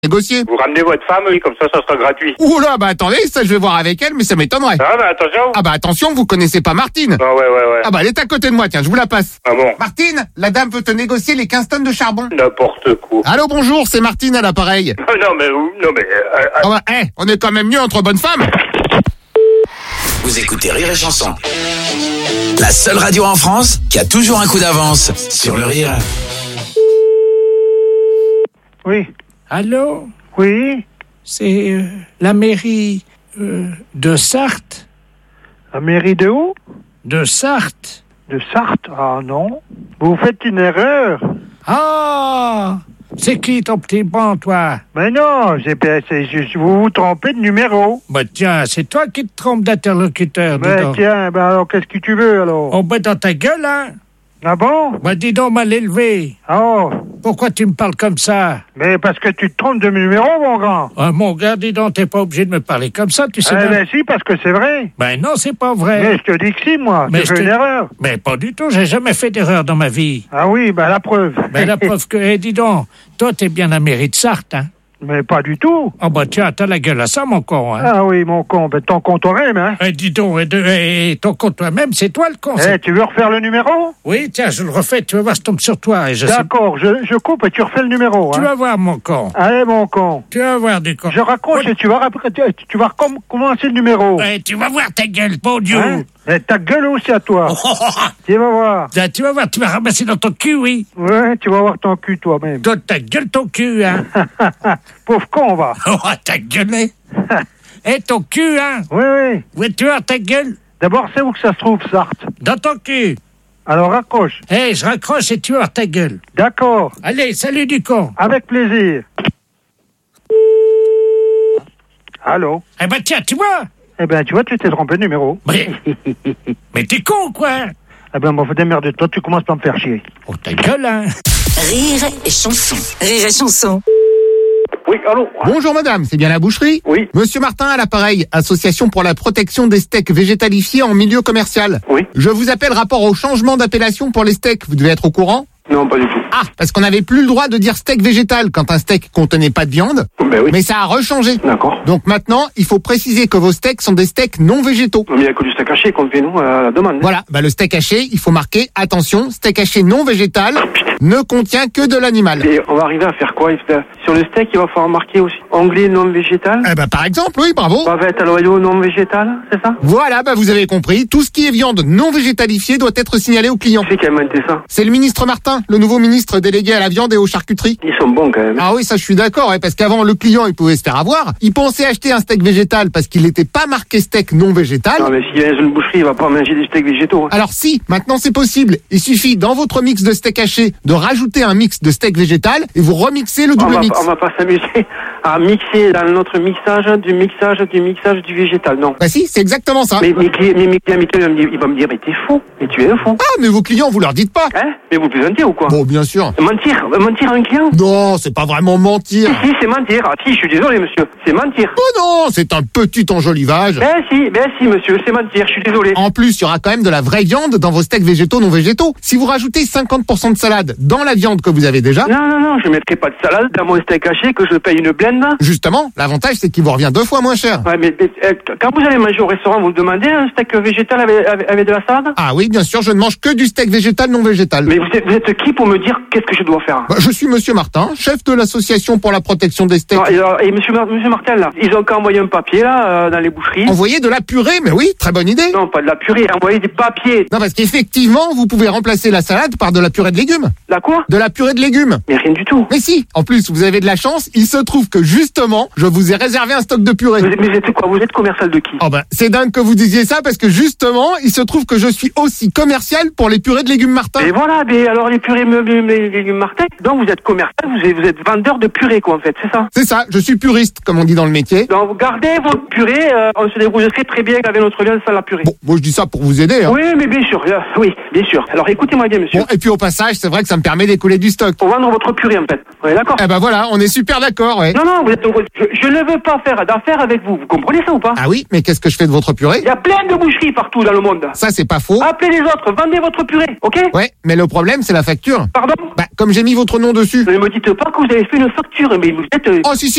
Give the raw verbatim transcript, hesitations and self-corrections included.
négocier. Vous ramenez votre femme, oui, comme ça, ça sera gratuit. Ouh là, bah attendez, ça je vais voir avec elle, mais ça m'étonnerait. Ah, bah attention. Ah bah attention, vous connaissez pas Martine. Ah ouais, ouais, ouais. Ah bah elle est à côté de moi, tiens, je vous la passe. Ah bon? Martine, la dame veut te négocier les quinze tonnes de charbon. N'importe quoi. Allô, bonjour, c'est Martine à l'appareil. Ah, non, mais, non, mais, euh, euh, Ah bah, eh, on est quand même mieux entre bonnes femmes. Vous écoutez Rire et Chanson, la seule radio en France qui a toujours un coup d'avance sur le rire. Oui. Allô? Oui. C'est euh, la mairie euh, de Sarthe? La mairie de où? De Sarthe? De Sarthe? Ah non. Vous faites une erreur. Ah! C'est qui ton petit bon, toi? Mais non, c'est, c'est, c'est, vous vous trompez de numéro. Bah tiens, c'est toi qui te trompes d'interlocuteur, dis Mais donc. tiens, ben alors qu'est-ce que tu veux alors? Oh, bah dans ta gueule, hein? Ah bon? Bah dis donc, mal élevé. Oh, Pourquoi tu me parles comme ça? mais parce que tu te trompes de numéro, mon grand. Ah, mon gars, dis donc, t'es pas obligé de me parler comme ça, tu sais Eh bien. ben si, parce que c'est vrai. Ben non, c'est pas vrai. Mais je te dis que si, moi. Mais Tu je fais te- une erreur. Mais pas du tout, j'ai jamais fait d'erreur dans ma vie. Ah oui, ben la preuve. Ben la preuve que, eh, dis donc, toi t'es bien la mairie de Sarthe, hein? Mais pas du tout. Oh bah tiens, t'as la gueule à ça, mon con, hein? Ah oui, mon con, ben ton con toi-même, hein. Eh, dis donc, eh, de- eh, ton compte toi-même, c'est toi le con. Eh, c'est- tu veux refaire le numéro? Oui, tiens, je le refais, tu vas voir, je tombe sur toi. Et je sais... D'accord, je, je coupe et tu refais le numéro, Tu hein. vas voir, mon con. Allez, mon con. Tu vas voir, du con. Je raccroche et tu vas, rap- tu, tu vas recom- commencer le numéro. Eh, tu vas voir ta gueule, bon Dieu. Hein? Et ta gueule aussi à toi. Tu vas voir. Ah, tu vas voir, tu vas ramasser dans ton cul, oui. Ouais, tu vas voir ton cul toi-même. Donne ta gueule, ton cul, hein. Pauvre con, va. Oh, ta gueule, eh. Eh, ton cul, hein. Oui, oui. Où es-tu, hein, ta gueule? D'abord, c'est où que ça se trouve, Sarthe? Dans ton cul. Alors raccroche. Eh, je raccroche et tu vas voir ta gueule. D'accord. Allez, salut, du con. Avec plaisir. Allô? Eh ben, tiens, tu vois. Eh ben, tu vois, tu t'es trompé de numéro. Mais, mais t'es con, quoi. Eh ben, bon, faut démerder. Toi, tu commences par me faire chier. Oh, ta gueule, hein. Rire et chanson. Rire et chanson. oui, allô? Bonjour madame, c'est bien la boucherie? Oui. Monsieur Martin à l'appareil, Association pour la protection des steaks végétalifiés en milieu commercial. Oui. Je vous appelle rapport au changement d'appellation pour les steaks, vous devez être au courant? Non, pas du tout. Ah, parce qu'on n'avait plus le droit de dire steak végétal quand un steak contenait pas de viande, Ben oui. mais ça a rechangé. D'accord. Donc maintenant, il faut préciser que vos steaks sont des steaks non végétaux. Mais il n'y a que du steak haché qu'on fait, nous, à la demande. Voilà, bah le steak haché, il faut marquer, attention, steak haché non végétal ne contient que de l'animal. Et on va arriver à faire quoi? Sur le steak, il va falloir marquer aussi onglet non végétal. Eh bah par exemple, oui, bravo. Bavette à l'oreillot non végétal, c'est ça? Voilà, bah vous avez compris, tout ce qui est viande non végétalifiée doit être signalé au client. Qui c'est qui a inventé ça? C'est le ministre Martin, le nouveau ministre délégué à la viande et aux charcuteries. Ils sont bons, quand même. Ah oui, ça je suis d'accord, ouais, parce qu'avant le client il pouvait se faire avoir, il pensait acheter un steak végétal parce qu'il n'était pas marqué steak non végétal. Non, mais s'il y a une boucherie, il va pas manger des steaks végétaux. Hein. Alors si, maintenant c'est possible, il suffit dans votre mix de steak haché de rajouter un mix de steak végétal et vous remixez le On double va, mix. on va pas s'amuser à mixer dans notre mixage du mixage du mixage du végétal, non. Bah si, c'est exactement ça. Mais mes clients, mes, mes clients, mes clients, il va me dire, mais t'es fou, mais tu es un fou. Ah, mais vos clients, vous leur dites pas. Hein? Mais vous plaisantez ou quoi? Bon, bien sûr. Mentir, mentir à un client? Non, c'est pas vraiment mentir. Si, si, c'est mentir. Ah si, je suis désolé, monsieur, c'est mentir. Oh non, c'est un petit enjolivage. Ben si, ben si, monsieur, c'est mentir, je suis désolé. En plus, il y aura quand même de la vraie viande dans vos steaks végétaux non végétaux. Si vous rajoutez cinquante pour cent de salade dans la viande que vous avez déjà, Non, non, non, je mettrai pas de salade dans mon steak haché que je paye une blende. justement, l'avantage c'est qu'il vous revient deux fois moins cher. Ouais, mais, mais, euh, quand vous allez manger au restaurant, vous demandez un steak végétal avec, avec, avec de la salade? Ah oui, bien sûr, je ne mange que du steak végétal non végétal. Mais vous êtes, vous êtes qui pour me dire qu'est-ce que je dois faire? Bah, je suis monsieur Martin, chef de l'association pour la protection des steaks. Non, et, alors, et monsieur, Mar- monsieur Martel, là, ils ont qu'à envoyer un papier, là, euh, dans les boucheries. Envoyer de la purée, mais oui, très bonne idée. Non, pas de la purée, envoyer des papiers. Non, parce qu'effectivement, vous pouvez remplacer la salade par de la purée de légumes. La quoi? De la purée de légumes. Mais rien du tout. Mais si, en plus, vous avez de la chance, il se trouve que justement, je vous ai réservé un stock de purée. Vous êtes, mais vous êtes quoi? Vous êtes commercial de qui? Oh ben, c'est dingue que vous disiez ça parce que justement, il se trouve que je suis aussi commercial pour les purées de légumes Martin. Et voilà, mais alors les purées, me- me- me- les légumes Martin, donc vous êtes commercial, vous êtes, vous êtes vendeur de purée, quoi, en fait, c'est ça? C'est ça, je suis puriste, comme on dit dans le métier. Donc vous gardez votre purée, euh, on se débrouille très très bien avec notre viande sans la purée. Bon, moi je dis ça pour vous aider. Hein. Oui, mais bien sûr, euh, oui, bien sûr. Alors écoutez-moi bien, monsieur. Bon, et puis au passage, c'est vrai que ça me permet d'écouler du stock. Pour vendre votre purée, en fait. Ouais, d'accord. Eh ben voilà, on est super d'accord, ouais. Non, non, non, vous êtes, je, je ne veux pas faire d'affaires avec vous. Vous comprenez ça ou pas? Ah oui, mais qu'est-ce que je fais de votre purée? Il y a plein de boucheries partout dans le monde. Ça, c'est pas faux. Appelez les autres, vendez votre purée, ok? Ouais, mais le problème, c'est la facture. Pardon? Bah, comme j'ai mis votre nom dessus. Ne me dites pas que vous avez fait une facture, mais vous êtes... euh, Oh, si, si.